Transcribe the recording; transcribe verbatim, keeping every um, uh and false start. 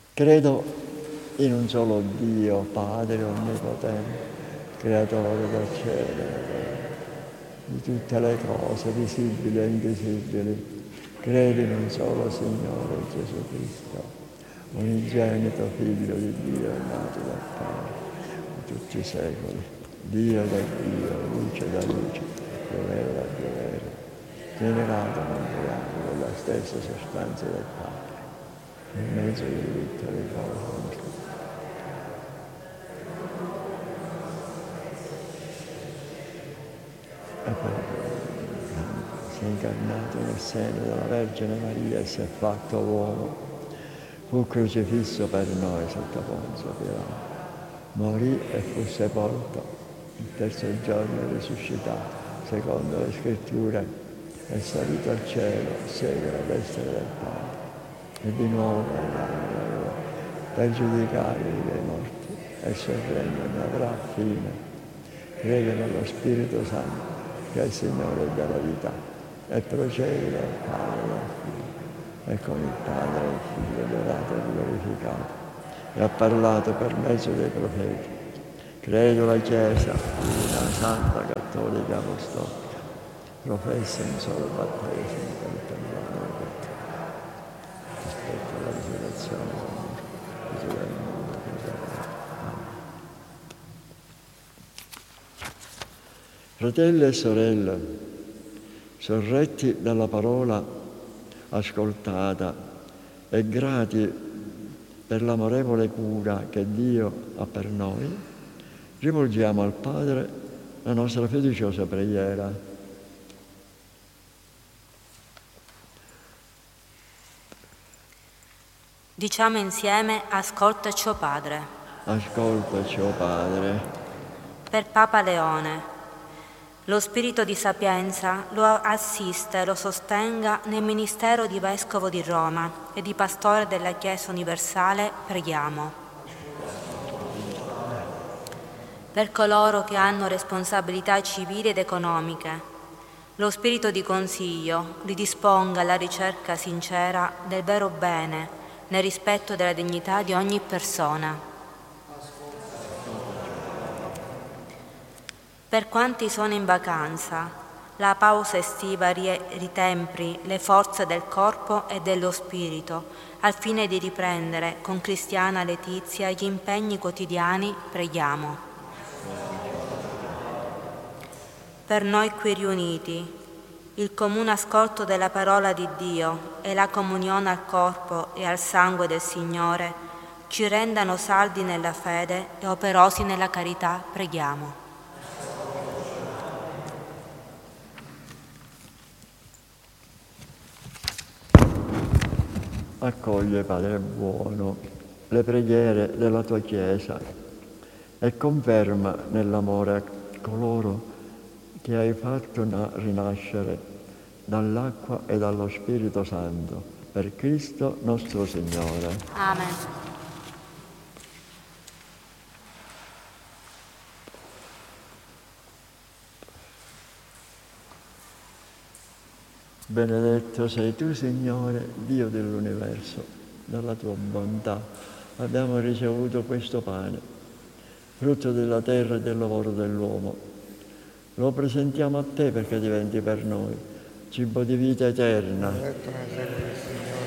Credo in un solo Dio, Padre onnipotente, creatore del cielo e della terra, di tutte le cose visibili e invisibili. Credo in un solo Signore Gesù Cristo, unigenito Figlio di Dio, nato dal Padre, di tutti i secoli, Dio da Dio, luce da luce, Dio da Dio vero, generato non creato con la stessa sostanza del Padre, in mezzo di tutte le cose. E poi si è incarnato nel seno della Vergine Maria e si è fatto uomo. Fu crocifisso per noi sotto Ponzio Pilato. Morì e fu sepolto. Il terzo giorno è risuscitato, secondo le scritture, è salito al cielo, segue la destra del Padre. E di nuovo verrà per giudicare i vivi e i morti. E il suo regno non avrà fine. Crede nello Spirito Santo, che è il Signore della vita, e procede dal Padre e dal Figlio, e con il Padre e il Figlio adorato e glorificato, e ha parlato per mezzo dei profeti. Credo la Chiesa, una santa, cattolica, apostolica, professa un solo battesimo per il perdono dei peccati, rispetto alla risurrezione del mondo, Fratelli e sorelle, sorretti dalla parola ascoltata e grati per l'amorevole cura che Dio ha per noi, rivolgiamo al Padre la nostra fiduciosa preghiera. Diciamo insieme: ascoltaci, o Padre. Ascoltaci, o Padre. Per Papa Leone, lo spirito di sapienza lo assista e lo sostenga nel ministero di Vescovo di Roma e di Pastore della Chiesa Universale, preghiamo. Per coloro che hanno responsabilità civili ed economiche, lo spirito di consiglio li disponga alla ricerca sincera del vero bene, nel rispetto della dignità di ogni persona. Per quanti sono in vacanza, la pausa estiva ritempri le forze del corpo e dello spirito, al fine di riprendere con Cristiana Letizia gli impegni quotidiani, preghiamo. Per noi qui riuniti, il comune ascolto della parola di Dio e la comunione al corpo e al sangue del Signore ci rendano saldi nella fede e operosi nella carità, preghiamo. Accoglie, Padre buono, le preghiere della tua Chiesa e conferma nell'amore a coloro che hai fatto rinascere dall'acqua e dallo Spirito Santo, per Cristo nostro Signore. Amen. Benedetto sei tu, Signore, Dio dell'universo. Dalla tua bontà abbiamo ricevuto questo pane, frutto della terra e del lavoro dell'uomo. Lo presentiamo a te perché diventi per noi cibo di vita eterna.